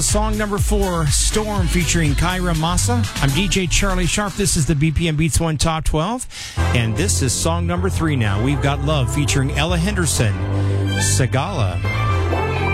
Song number 4, Storm, featuring Kyra Massa. I'm DJ Charlie Sharp. This is the BPM Beats 1 Top 12. And this is song number 3 now. We've got Love, featuring Ella Henderson. Sagala.